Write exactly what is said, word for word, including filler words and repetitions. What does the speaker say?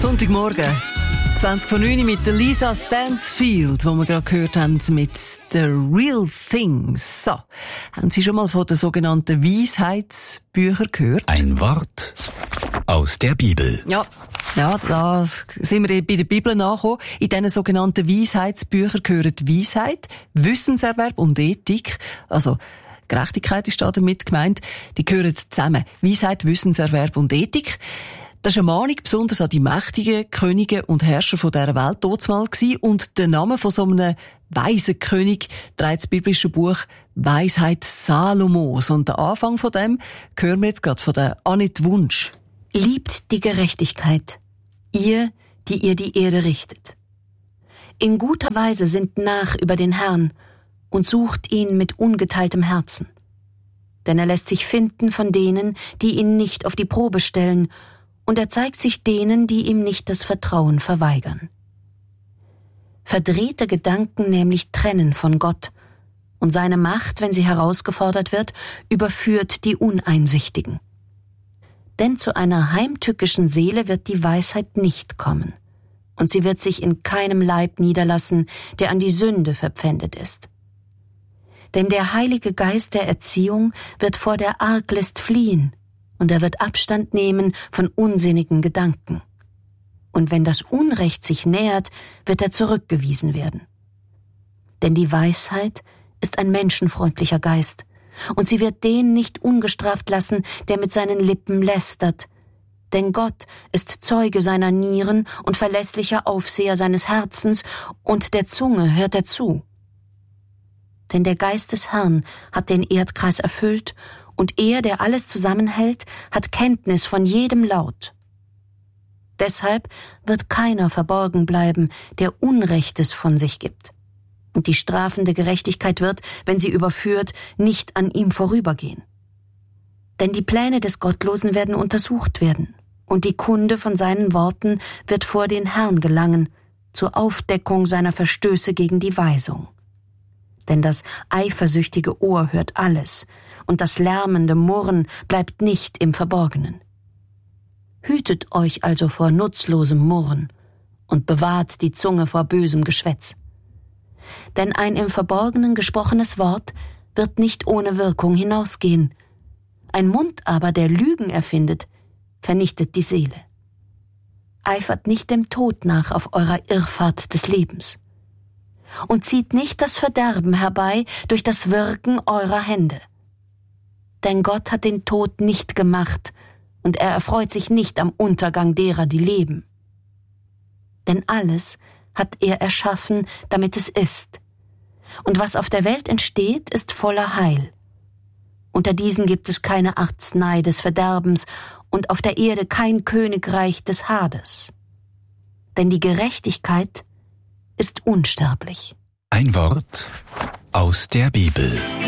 Sonntagmorgen, zwanzig vor neun mit der Lisa Stansfield, wo wir gerade gehört haben mit «The Real Things». So, haben Sie schon mal von den sogenannten Weisheitsbüchern gehört? Ein Wort aus der Bibel. Ja, ja, da sind wir bei der Bibel nachgekommen. In diesen sogenannten Weisheitsbüchern gehören Weisheit, Wissenserwerb und Ethik. Also, Gerechtigkeit ist da damit gemeint. Die gehören zusammen. Weisheit, Wissenserwerb und Ethik. Das war eine Mahnung besonders an die mächtigen Könige und Herrscher von dieser Welt damals gewesen. Und der Name von so einem weisen König trägt das biblische Buch Weisheit Salomos. Und der Anfang von dem hören wir jetzt gerade von der Annette Wunsch. Liebt die Gerechtigkeit, ihr, die ihr die Erde richtet. In guter Weise sinnt nach über den Herrn und sucht ihn mit ungeteiltem Herzen. Denn er lässt sich finden von denen, die ihn nicht auf die Probe stellen, und er zeigt sich denen, die ihm nicht das Vertrauen verweigern. Verdrehte Gedanken nämlich trennen von Gott, und seine Macht, wenn sie herausgefordert wird, überführt die Uneinsichtigen. Denn zu einer heimtückischen Seele wird die Weisheit nicht kommen, und sie wird sich in keinem Leib niederlassen, der an die Sünde verpfändet ist. Denn der Heilige Geist der Erziehung wird vor der Arglist fliehen, und er wird Abstand nehmen von unsinnigen Gedanken. Und wenn das Unrecht sich nähert, wird er zurückgewiesen werden. Denn die Weisheit ist ein menschenfreundlicher Geist, und sie wird den nicht ungestraft lassen, der mit seinen Lippen lästert. Denn Gott ist Zeuge seiner Nieren und verlässlicher Aufseher seines Herzens, und der Zunge hört er zu. Denn der Geist des Herrn hat den Erdkreis erfüllt, und er, der alles zusammenhält, hat Kenntnis von jedem Laut. Deshalb wird keiner verborgen bleiben, der Unrechtes von sich gibt. Und die strafende Gerechtigkeit wird, wenn sie überführt, nicht an ihm vorübergehen. Denn die Pläne des Gottlosen werden untersucht werden, und die Kunde von seinen Worten wird vor den Herrn gelangen, zur Aufdeckung seiner Verstöße gegen die Weisung. Denn das eifersüchtige Ohr hört alles, und das lärmende Murren bleibt nicht im Verborgenen. Hütet euch also vor nutzlosem Murren und bewahrt die Zunge vor bösem Geschwätz. Denn ein im Verborgenen gesprochenes Wort wird nicht ohne Wirkung hinausgehen. Ein Mund aber, der Lügen erfindet, vernichtet die Seele. Eifert nicht dem Tod nach auf eurer Irrfahrt des Lebens. Und zieht nicht das Verderben herbei durch das Wirken eurer Hände. Denn Gott hat den Tod nicht gemacht, und er erfreut sich nicht am Untergang derer, die leben. Denn alles hat er erschaffen, damit es ist. Und was auf der Welt entsteht, ist voller Heil. Unter diesen gibt es keine Arznei des Verderbens und auf der Erde kein Königreich des Hades. Denn die Gerechtigkeit ist unsterblich. Ein Wort aus der Bibel.